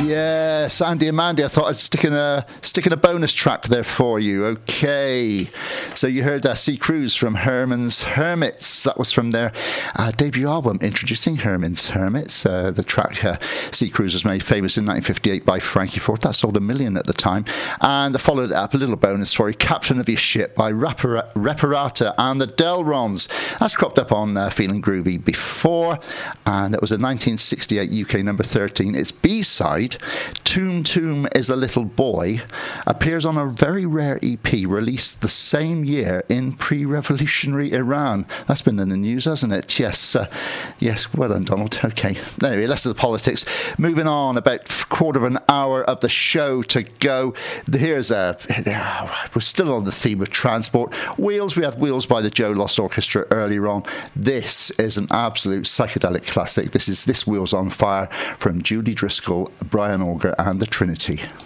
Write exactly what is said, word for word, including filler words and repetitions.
Yes, Andy and Mandy, I thought I'd stick in a, stick in a bonus track there for you. Okay. So you heard uh, Sea Cruise from Herman's Hermits. That was from their uh, debut album, introducing Herman's Hermits. Uh, the track uh, Sea Cruise was made famous in nineteen fifty-eight by Frankie Ford. That sold a million at the time. And I followed it up, a little bonus for you, Captain of Your Ship by Repar- Reparata and the Delrons. That's cropped up on uh, Feeling Groovy before. And it was a nineteen sixty-eight U K number thirteen. Its B-side, Toom Toom is a Little Boy, appears on a very rare E P released the same year in pre-revolutionary Iran. That's been in the news, hasn't it? Yes, uh, yes, well done, Donald. Okay, anyway, less of the politics. Moving on, about a quarter of an hour of the show to go. Here's a, we're still on the theme of transport. Wheels, we had Wheels by the Joe Loss Orchestra earlier on. This is an absolute psychedelic classic. This is This Wheel's on Fire from Julie Driscoll, Brian Auger and the Trinity.